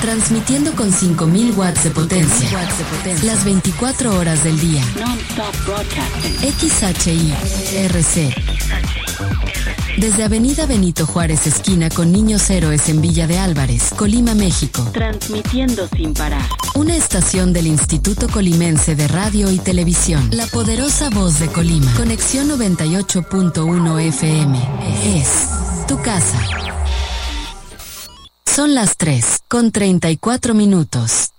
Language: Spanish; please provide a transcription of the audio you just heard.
Transmitiendo con 5000 watts de potencia. Las 24 horas del día. Non-stop broadcasting. XHI-RC. Desde Avenida Benito Juárez, esquina con Niños Héroes en Villa de Álvarez, Colima, México. Transmitiendo sin parar. Una estación del Instituto Colimense de Radio y Televisión. La poderosa voz de Colima. Conexión 98.1 FM. Es tu casa. Son las 3:34.